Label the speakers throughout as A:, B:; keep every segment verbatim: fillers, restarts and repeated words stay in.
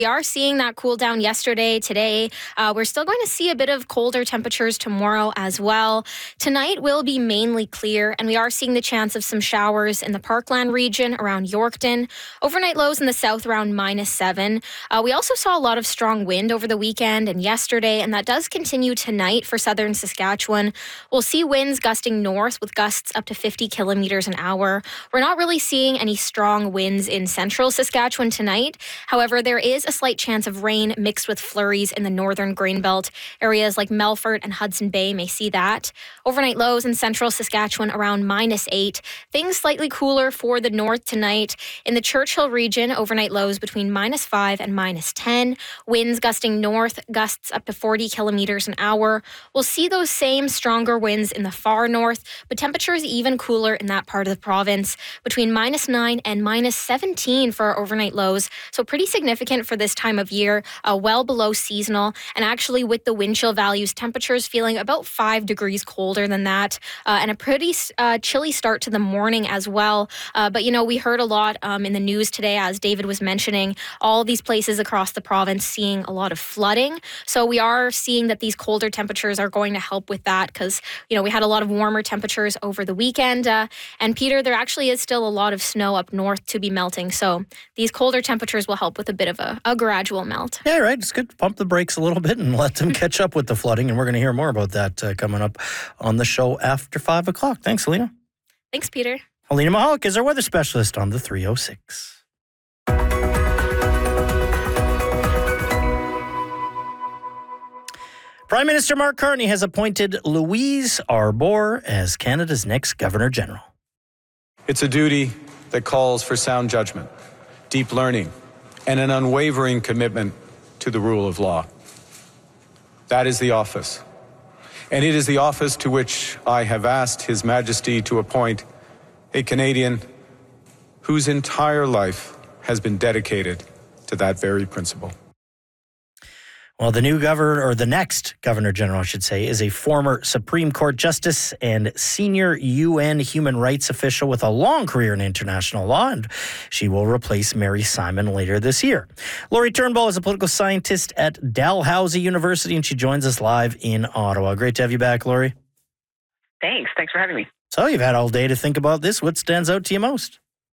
A: We are seeing that cool down yesterday, today. Uh, we're still going to see a bit of colder temperatures tomorrow as well. Tonight will be mainly clear, and we are seeing the chance of some showers in the Parkland region around Yorkton. Overnight lows in the south around minus seven. Uh, we also saw a lot of strong wind over the weekend and yesterday, and that does continue tonight for southern Saskatchewan. We'll see winds gusting north with gusts up to fifty kilometers an hour. We're not really seeing any strong winds in central Saskatchewan tonight. However, there is a slight chance of rain mixed with flurries in the northern Grainbelt. Areas like Melfort and Hudson Bay may see that. Overnight lows in central Saskatchewan around minus eight. Things slightly cooler for the north tonight. In the Churchill region, overnight lows between minus five and minus ten. Winds gusting north, gusts up to forty kilometers an hour. We'll see those same stronger winds in the far north, but temperatures even cooler in that part of the province, between minus nine and minus seventeen for our overnight lows. So pretty significant for this time of year, uh, well below seasonal. And actually with the wind chill values, temperatures feeling about five degrees colder than that, uh, and a pretty uh, chilly start to the morning as well. Uh, but, you know, we heard a lot um, in the news today, as David was mentioning, all these places across the province seeing a lot of flooding. So we are seeing that these colder temperatures are going to help with that because, you know, we had a lot of warmer temperatures over the weekend. Uh, and Peter, there actually is still a lot of snow up north to be melting. So these colder temperatures will help with a bit of a, a gradual melt.
B: Yeah, right. It's good to pump the brakes a little bit and let them catch up with the flooding. And we're going to hear more about that uh, coming up on the show after five o'clock. Thanks, Alina.
A: Thanks, Peter.
B: Alina Mahalik is our weather specialist on the three oh six. Prime Minister Mark Carney has appointed Louise Arbour as Canada's next Governor-General.
C: It's a duty that calls for sound judgment, deep learning, and an unwavering commitment to the rule of law. That is the office. And it is the office to which I have asked His Majesty to appoint a Canadian whose entire life has been dedicated to that very principle.
B: Well, the new governor, or the next Governor General, I should say, is a former Supreme Court Justice and senior U N human rights official with a long career in international law, and she will replace Mary Simon later this year. Lori Turnbull is a political scientist at Dalhousie University, and she joins us live in Ottawa. Great to have you back, Lori.
D: Thanks. Thanks for having me.
B: So you've had all day to think about this. What stands out to you most?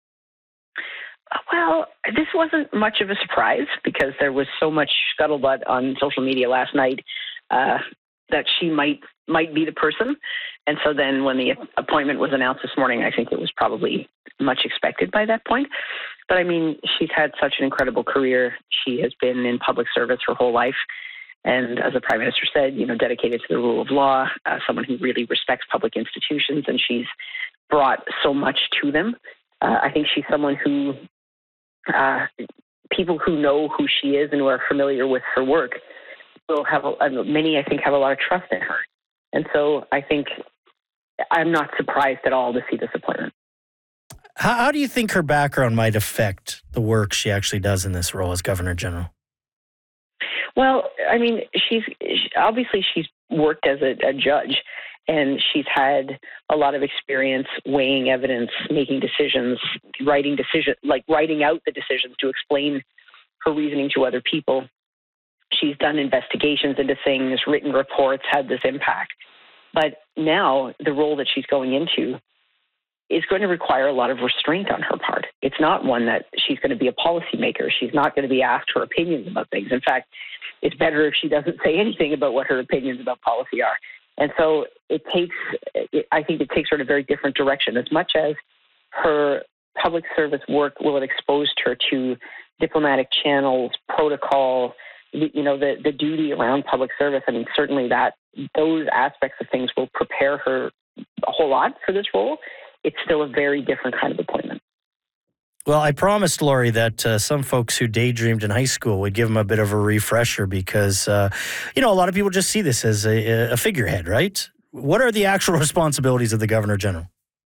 D: Well, this wasn't much of a surprise because there was so much scuttlebutt on social media last night uh, that she might might be the person. And so then when the appointment was announced this morning, I think it was probably much expected by that point. But I mean, she's had such an incredible career. She has been in public service her whole life. And as the Prime Minister said, you know, dedicated to the rule of law, uh, someone who really respects public institutions, and she's brought so much to them. Uh, I think she's someone who Uh, people who know who she is and who are familiar with her work will have, a, many I think have a lot of trust in her. And so I think I'm not surprised at all to see this appointment.
B: How, how do you think her background might affect the work she actually does in this role as Governor General?
D: Well, I mean, she's obviously she's worked as a, a judge, and she's had a lot of experience weighing evidence, making decisions, writing decision, like writing out the decisions to explain her reasoning to other people. She's done investigations into things, written reports, had this impact. But now the role that she's going into is going to require a lot of restraint on her part. It's not one that she's going to be a policymaker. She's not going to be asked her opinions about things. In fact, it's better if she doesn't say anything about what her opinions about policy are. And so it takes, I think it takes her in a very different direction. As much as her public service work will have exposed her to diplomatic channels, protocol, you know, the, the duty around public service. I mean, certainly that those aspects of things will prepare her a whole lot for this role. It's still a very different kind of appointment.
B: Well, I promised Lori that uh, some folks who daydreamed in high school would give them a bit of a refresher because, uh, you know, a lot of people just see this as a, a figurehead, right? What are the actual responsibilities of the Governor General?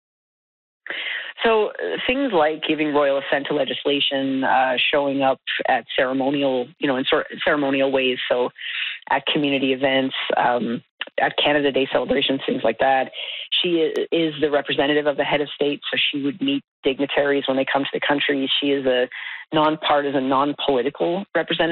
D: So uh, things like giving royal assent to legislation, uh, showing up at ceremonial, you know, in sort ceremonial ways. So at community events, um, at Canada Day celebrations, things like that. She is the representative of the head of state, so she would meet dignitaries when they come to the country. She is a nonpartisan, non-political representative.